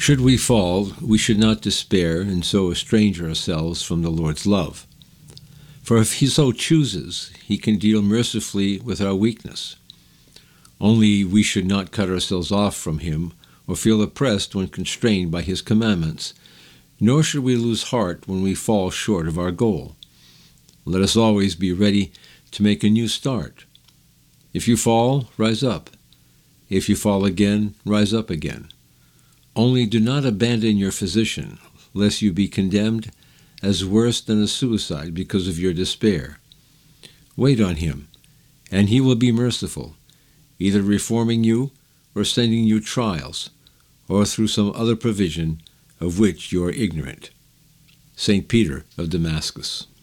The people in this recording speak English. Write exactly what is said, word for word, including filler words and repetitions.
Should we fall, we should not despair and so estrange ourselves from the Lord's love. For if he so chooses, he can deal mercifully with our weakness. Only we should not cut ourselves off from him or feel oppressed when constrained by his commandments, nor should we lose heart when we fall short of our goal. Let us always be ready to make a new start. If you fall, rise up. If you fall again, rise up again. Only do not abandon your physician, lest you be condemned as worse than a suicide because of your despair. Wait on him, and he will be merciful, either reforming you or sending you trials, or through some other provision of which you are ignorant. Saint Peter of Damascus.